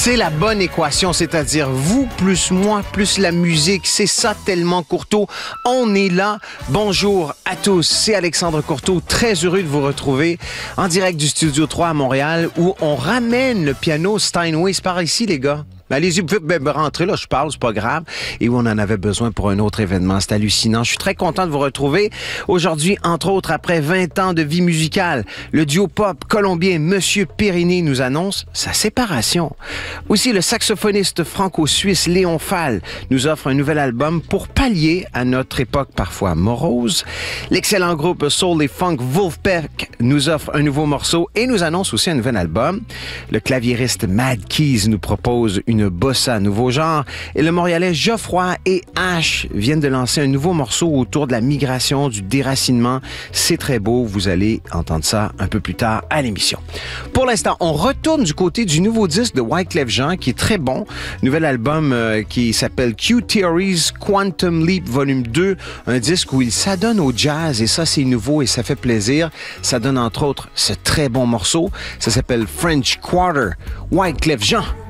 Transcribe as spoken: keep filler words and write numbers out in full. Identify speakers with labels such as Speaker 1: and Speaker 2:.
Speaker 1: C'est la bonne équation, c'est-à-dire vous plus moi plus la musique. C'est ça tellement Courteau. On est là. Bonjour à tous, c'est Alexandre Courteau. Très heureux de vous retrouver en direct du Studio trois à Montréal où on ramène le piano Steinway. C'est par ici, les gars. Allez-y, vous pouvez ben, rentrer, là, je parle, c'est pas grave. Et où on en avait besoin pour un autre événement. C'est hallucinant. Je suis très content de vous retrouver aujourd'hui, entre autres, après vingt ans de vie musicale. Le duo pop colombien Monsieur Périni nous annonce sa séparation. Aussi, le saxophoniste franco-suisse Léon Fall nous offre un nouvel album pour pallier à notre époque parfois morose. L'excellent groupe Soul et Funk Wolfpack nous offre un nouveau morceau et nous annonce aussi un nouvel album. Le claviériste Mad Keys nous propose une Une bossa nouveau genre. Et le Montréalais Geoffroy et Ash viennent de lancer un nouveau morceau autour de la migration, du déracinement. C'est très beau. Vous allez entendre ça un peu plus tard à l'émission. Pour l'instant, on retourne du côté du nouveau disque de Wyclef Jean qui est très bon. Nouvel album euh, qui s'appelle Q-Theories Quantum Leap Volume deux. Un disque où il s'adonne au jazz et ça, c'est nouveau et ça fait plaisir. Ça donne entre autres ce très bon morceau. Ça s'appelle French Quarter. Wyclef Jean.